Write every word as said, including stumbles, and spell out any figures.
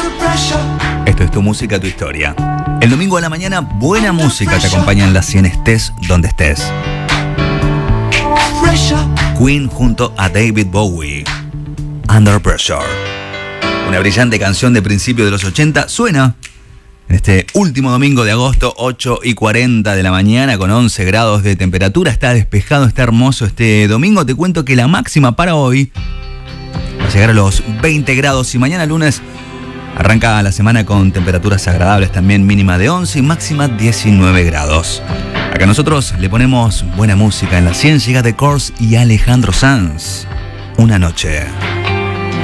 Esto es Tu Música, Tu Historia. El domingo a la mañana, buena música te acompaña en las cien, estés donde estés. Queen junto a David Bowie. Under Pressure. Una brillante canción de principios de los ochenta suena en este último domingo de agosto, ocho y cuarenta de la mañana, con once grados de temperatura. Está despejado, está hermoso este domingo. Te cuento que la máxima para hoy va a llegar a los veinte grados y mañana lunes arranca la semana con temperaturas agradables también, mínima de once y máxima diecinueve grados. Acá nosotros le ponemos buena música en la cien, llega The Course y Alejandro Sanz. Una noche.